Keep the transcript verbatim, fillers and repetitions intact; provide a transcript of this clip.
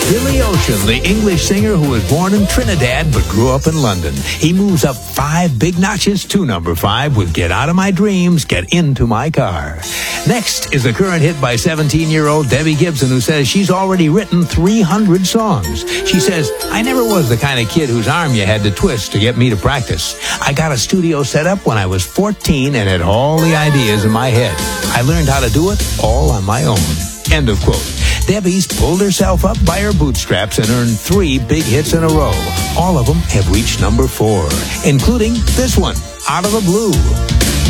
Billy Ocean, the English singer who was born in Trinidad but grew up in London. He moves up five big notches to number five with Get Out of My Dreams, Get Into My Car. Next is a current hit by seventeen-year-old Debbie Gibson, who says she's already written three hundred songs. She says, I never was the kind of kid whose arm you had to twist to get me to practice. I got a studio set up when I was fourteen and had all the ideas in my head. I learned how to do it all on my own. End of quote. Debbie's pulled herself up by her bootstraps and earned three big hits in a row. All of them have reached number four, including this one, Out of the Blue.